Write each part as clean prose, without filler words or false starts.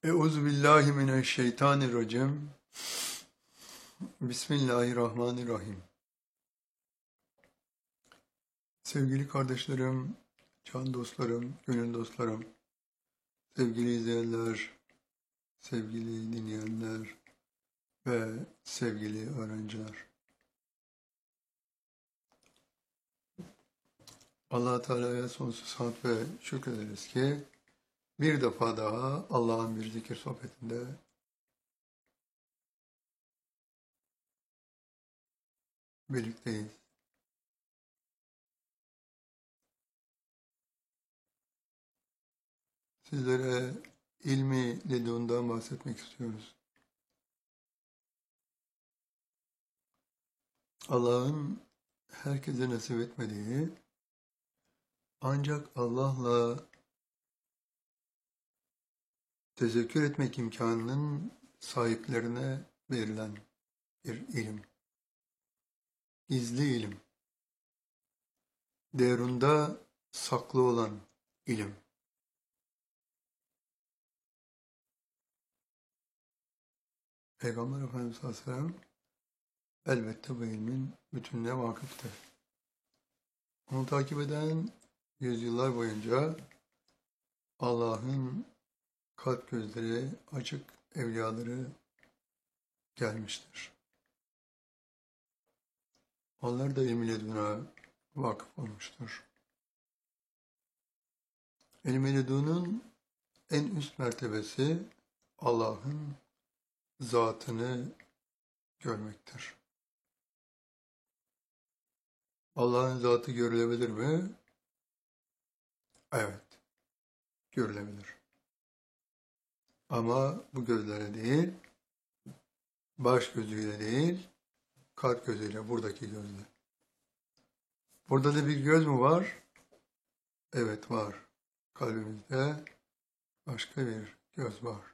Euzubillahimineşşeytanirracim. Bismillahirrahmanirrahim. Sevgili kardeşlerim, can dostlarım, gönül dostlarım, sevgili izleyenler, sevgili dinleyenler ve sevgili öğrenciler. Allah Teala'ya sonsuz hamd ve şükrederiz ki bir defa daha Allah'ın bir zikir sohbetinde birlikteyiz. Sizlere ilmi ledundan bahsetmek istiyoruz. Allah'ın herkese nasip etmediği, ancak Allah'la tezekkür etmek imkanının sahiplerine verilen bir ilim. Gizli ilim. Derunda saklı olan ilim. Peygamber Efendimiz Aleyhisselam elbette bu ilmin bütününe vakıftır. Onu takip eden yüzyıllar boyunca Allah'ın kalp gözleri açık evliyaları gelmiştir. Onlar da ilmi leduna vakıf olmuştur. İlmi ledunun en üst mertebesi Allah'ın zatını görmektir. Allah'ın zatı görülebilir mi? Evet, görülebilir. Ama bu gözlere değil, baş gözüyle değil, kalp gözüyle, buradaki gözle. Burada da bir göz mü var? Evet, var. Kalbimizde başka bir göz var.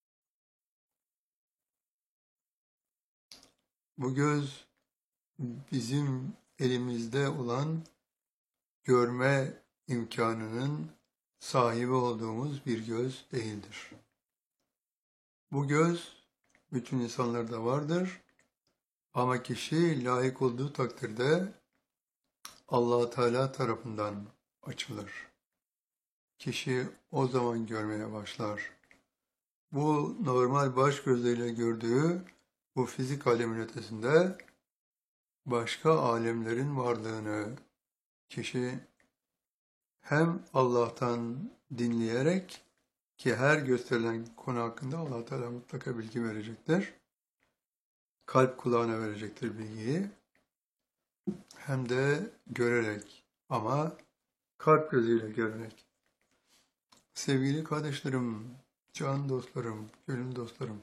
Bu göz bizim elimizde olan görme imkanının sahibi olduğumuz bir göz değildir. Bu göz bütün insanlarda vardır ama kişi layık olduğu takdirde Allah Teala tarafından açılır. Kişi o zaman görmeye başlar. Bu normal baş gözleriyle gördüğü bu fizik alemin ötesinde başka alemlerin varlığını kişi hem Allah'tan dinleyerek, ki her gösterilen konu hakkında Allah Teala mutlaka bilgi verecektir. Kalp kulağına verecektir bilgiyi. Hem de görerek, ama kalp gözüyle görerek. Sevgili kardeşlerim, can dostlarım, gönül dostlarım,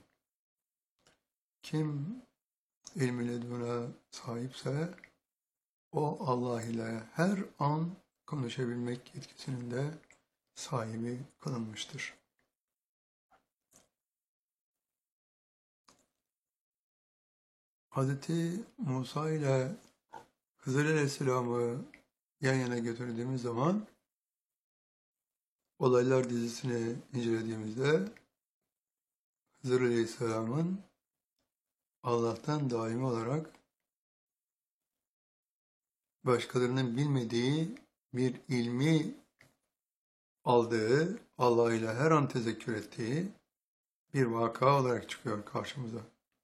kim ilmi leduna sahipse o Allah ile her an konuşabilmek yetkisinin de sahibi kılınmıştır. Hz. Musa ile Hızır Aleyhisselam'ı yan yana götürdüğümüz zaman olaylar dizisini incelediğimizde Hızır Aleyhisselam'ın Allah'tan daimi olarak başkalarının bilmediği bir ilmi aldığı, Allah ile her an tezekkür ettiği bir vaka olarak çıkıyor karşımıza.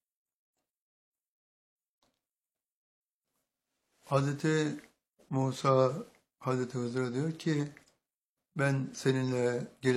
Hazreti Musa, Hazreti Hızır'a diyor ki, ben seninle